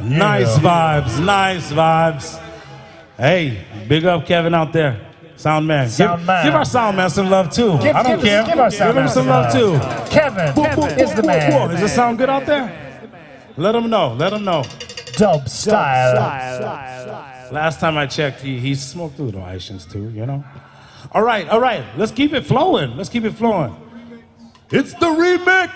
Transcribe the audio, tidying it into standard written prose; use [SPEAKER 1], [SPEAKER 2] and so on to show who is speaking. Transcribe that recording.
[SPEAKER 1] Nice vibes, nice vibes. Hey, big up Kevin out there. Sound man. Give our sound man some love too. I don't care. Give him some love too.
[SPEAKER 2] Kevin is the man.
[SPEAKER 1] Does it sound good out there? Let him know. Let him know.
[SPEAKER 2] Dub style.
[SPEAKER 1] Last time I checked, he smoked through the Haitians too, you know? All right. Let's keep it flowing. It's the remix.